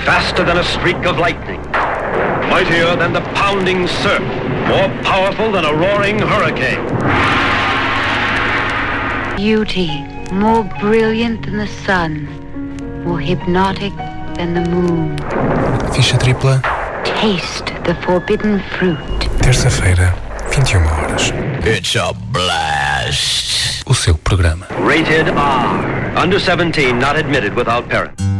Faster than a streak of lightning. Mightier than the pounding surf. More powerful than a roaring hurricane. Beauty, more brilliant than the sun. More hypnotic than the moon. Ficha tripla. Taste the forbidden fruit. Terça-feira, 21 horas. It's a blast. O seu programa. Rated R. Under 17, not admitted without parent.